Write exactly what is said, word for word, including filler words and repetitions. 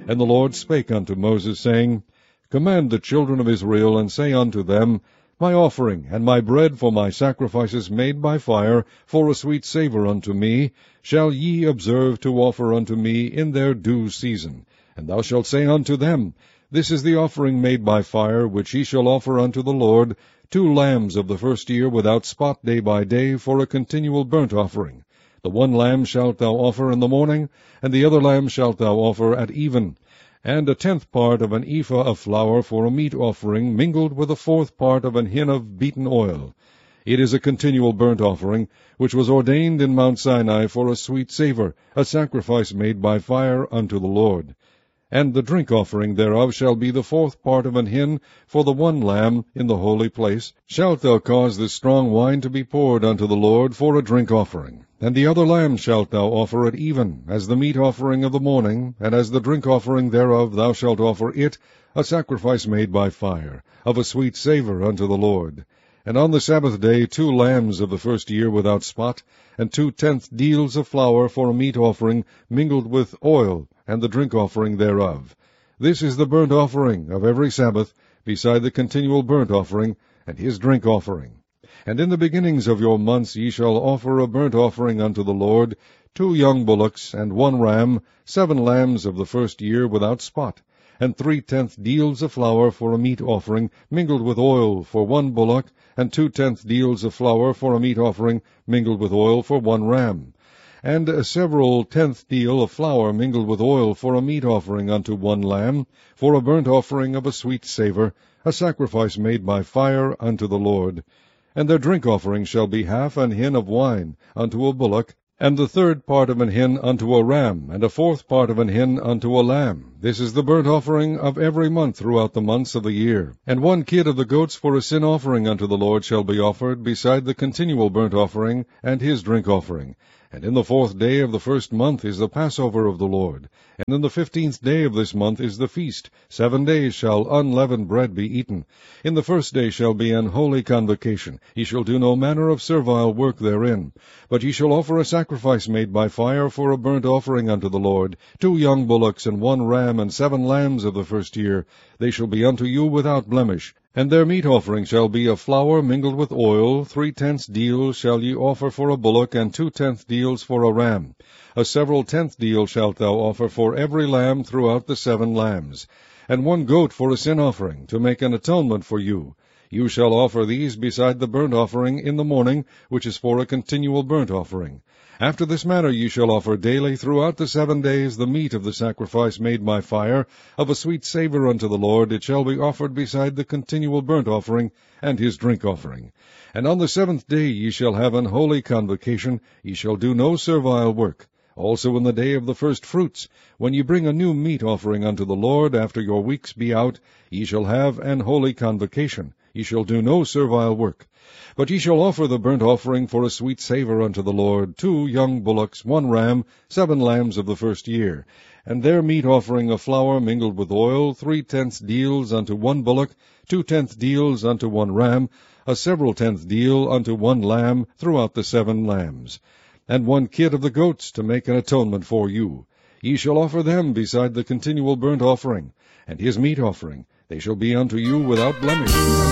And the Lord spake unto Moses, saying, Command the children of Israel, and say unto them, My offering and my bread for my sacrifices made by fire, for a sweet savour unto me, shall ye observe to offer unto me in their due season. And thou shalt say unto them, This is the offering made by fire, which ye shall offer unto the Lord, two lambs of the first year without spot day by day, for a continual burnt offering. The one lamb shalt thou offer in the morning, and the other lamb shalt thou offer at even. And a tenth part of an ephah of flour for a meat offering, mingled with a fourth part of an hin of beaten oil. It is a continual burnt offering, which was ordained in Mount Sinai for a sweet savour, a sacrifice made by fire unto the Lord. And the drink offering thereof shall be the fourth part of an hin for the one lamb in the holy place. Shalt thou cause this strong wine to be poured unto the Lord for a drink offering. And the other lamb shalt thou offer at even, as the meat offering of the morning, and as the drink offering thereof thou shalt offer it, a sacrifice made by fire, of a sweet savour unto the Lord. And on the Sabbath day two lambs of the first year without spot, and two tenth deals of flour for a meat offering, mingled with oil, and the drink offering thereof. This is the burnt offering of every Sabbath, beside the continual burnt offering, and his drink offering. And in the beginnings of your months ye shall offer a burnt offering unto the Lord, two young bullocks, and one ram, seven lambs of the first year without spot, and three tenth deals of flour for a meat offering, mingled with oil for one bullock, and two tenth deals of flour for a meat offering, mingled with oil for one ram. And a several tenth deal of flour mingled with oil for a meat offering unto one lamb, for a burnt offering of a sweet savour, a sacrifice made by fire unto the Lord. And their drink offering shall be half an hin of wine unto a bullock, and the third part of an hin unto a ram, and a fourth part of an hin unto a lamb. This is the burnt offering of every month throughout the months of the year. And one kid of the goats for a sin offering unto the Lord shall be offered, beside the continual burnt offering, and his drink offering. And in the fourth day of the first month is the Passover of the Lord. And in the fifteenth day of this month is the feast. Seven days shall unleavened bread be eaten. In the first day shall be an holy convocation. Ye shall do no manner of servile work therein. But ye shall offer a sacrifice made by fire for a burnt offering unto the Lord, two young bullocks, and one ram, and seven lambs of the first year. They shall be unto you without blemish. And their meat offering shall be of flour mingled with oil. Three tenths deals shall ye offer for a bullock, and two tenth deals for a ram. A several tenth deal shalt thou offer for every lamb throughout the seven lambs. And one goat for a sin offering, to make an atonement for you. You shall offer these beside the burnt offering in the morning, which is for a continual burnt offering. After this manner ye shall offer daily throughout the seven days the meat of the sacrifice made by fire, of a sweet savour unto the Lord. It shall be offered beside the continual burnt offering, and his drink offering. And on the seventh day ye shall have an holy convocation. Ye shall do no servile work. Also in the day of the first fruits, when ye bring a new meat offering unto the Lord, after your weeks be out, ye shall have an holy convocation. Ye shall do no servile work. But ye shall offer the burnt offering for a sweet savour unto the Lord, two young bullocks, one ram, seven lambs of the first year. And their meat offering of flour mingled with oil, three tenths deals unto one bullock, two tenth deals unto one ram, a several tenth deal unto one lamb throughout the seven lambs. And one kid of the goats, to make an atonement for you. Ye shall offer them beside the continual burnt offering, and his meat offering. They shall be unto you without blemish.